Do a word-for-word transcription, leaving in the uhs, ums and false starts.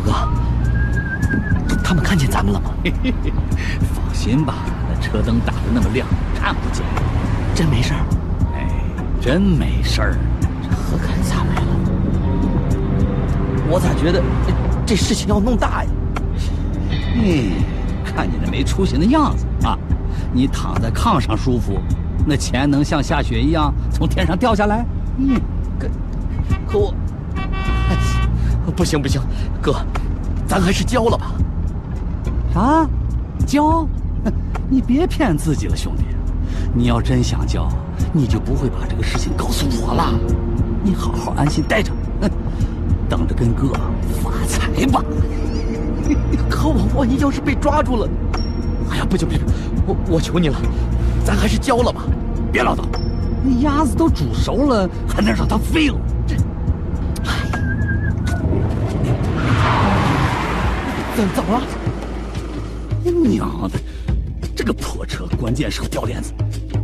哥，他们看见咱们了吗？ 嘿嘿嘿，放心吧，那车灯打得那么亮，看不见。 真没事儿？ 哎，真没事儿。 这何开咋没了？我咋觉得这事情要弄大呀？ 嗯，看你那没出息的样子啊！你躺在炕上舒服，那钱能像下雪一样从天上掉下来？嗯， 可可我，哎，不行不行，哥，咱还是交了吧。 啥？交？你别骗自己了，兄弟！你要真想交，你就不会把这个事情告诉我了。你好好安心待着，等着跟哥发财吧。 可我万一要是被抓住了，哎呀，不行不行，我我求你了，咱还是交了吧。 别唠叨，那鸭子都煮熟了，还能让它飞了？这， 怎怎么了？ 娘的，这个破车关键时候掉链子，